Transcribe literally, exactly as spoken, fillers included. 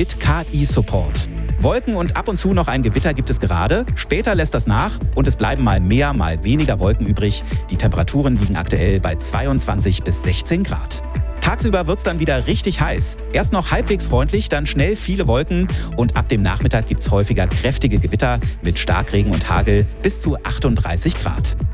Bit K I-Support. Wolken und ab und zu noch ein Gewitter gibt es gerade. Später lässt das nach und es bleiben mal mehr, mal weniger Wolken übrig. Die Temperaturen liegen aktuell bei zweiundzwanzig bis sechzehn Grad. Tagsüber wird es dann wieder richtig heiß. Erst noch halbwegs freundlich, dann schnell viele Wolken und ab dem Nachmittag gibt es häufiger kräftige Gewitter mit Starkregen und Hagel bis zu achtunddreißig Grad.